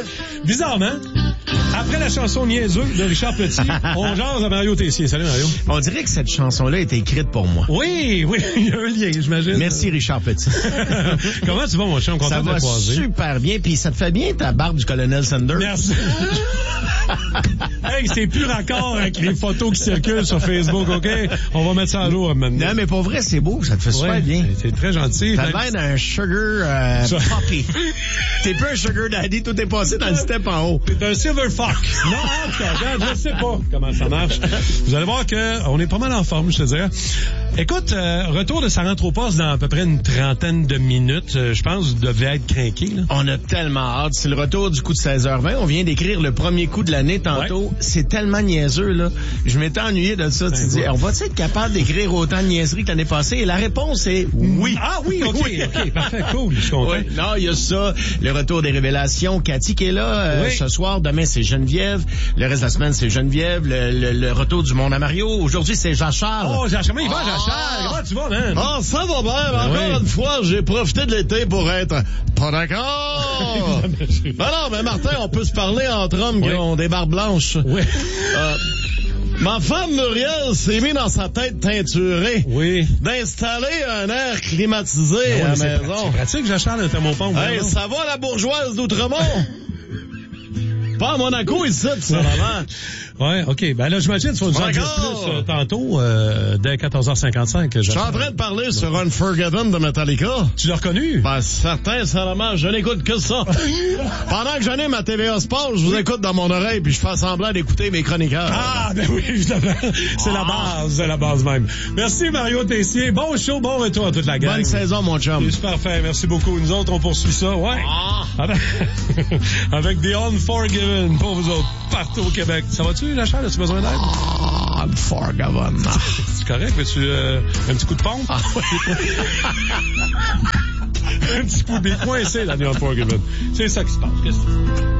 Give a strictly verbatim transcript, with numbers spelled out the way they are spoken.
Bizarrement, après la chanson Niaiseux de Richard Petit, on jase à Mario Tessier. Salut Mario. On dirait que cette chanson-là est écrite pour moi. Oui, oui, il y a un lien, j'imagine. Merci Richard Petit. Comment tu vas, mon chum? Content ça de te va croiser. super bien, puis ça te fait bien ta barbe du colonel Sanders. Merci. Hey, c'est plus raccord avec les photos qui circulent sur Facebook, OK? On va mettre ça à jour maintenant. Non, mais pour vrai, c'est beau, ça te fait super ouais, bien. C'est très gentil. T'as l'air d'un sugar euh, Ça... poppy. T'es pas un sugar daddy, tout est passé dans le step en haut. T'es un silver fox. Non, en tout cas, regarde, je sais pas comment ça marche. Vous allez voir que on est pas mal en forme, je te dirais. Écoute, euh, retour de Ça rentre au poste dans à peu près une trentaine de minutes. Euh, je pense que vous devez être craqués, là. On a tellement hâte. C'est le retour du coup de seize heures vingt. On vient d'écrire le premier coup de l'année tantôt. Ouais. C'est tellement niaiseux, là. Je m'étais ennuyé de ça. Ben, tu dis, on va-tu être capable d'écrire autant de niaiseries que l'année passée? Et la réponse est oui. Ah oui, OK, oui. OK, parfait, cool. Je suis content. Oui. Non, il y a ça. Le retour des révélations. Cathy qui est là euh, oui. ce soir. Demain, c'est Geneviève. Le reste de la semaine, c'est Geneviève. Le, le, le retour du monde à Mario. Aujourd'hui, c'est Jean-Charles. Oh, Jean-Charles. Il va, ah. Jean-Charles. Comment tu vas, man? Ah, ça va bien. Ben encore oui. une fois, j'ai profité de l'été pour être pas d'accord. Ben non, mais Martin, on peut se parler entre hommes oui. qui ont des barbes blanches. Oui. Euh, ma femme Muriel s'est mis dans sa tête teinturée oui. d'installer un air climatisé ben oui, à la maison. C'est pratique, Jean-Charles, un thermopompe. Hey, ça va la bourgeoise d'Outremont? Pas à Monaco ici, ça, maman. Ouais, OK. Ben là, j'imagine que tu vas nous en dire plus euh, tantôt, euh, dès quatorze heures cinquante-cinq. Je suis en train de parler ouais. sur Unforgiven de Metallica. Tu l'as reconnu? Ben, certain, sincèrement, je n'écoute que ça. Pendant que j'anime ma T V A Sport, je vous écoute dans mon oreille puis je fais semblant d'écouter mes chroniqueurs. Ah, ben oui, évidemment. C'est ah. la base, c'est la base même. Merci, Mario Tessier. Bon show, bon retour à toute la gang. Bonne saison, mon chum. C'est super fait. Merci beaucoup. Nous autres, on poursuit ça. Ouais. Ah. Avec, avec The Unforgiven pour vous autres, partout au Québec. Ça va-tu, la Charles? As-tu besoin d'aide? Oh, Unforgiven. C'est correct, mais tu euh, un petit coup de pompe? Ah, oui. Un petit coup de coincé, là, The Unforgiven. C'est ça qui se passe. Qu'est-ce que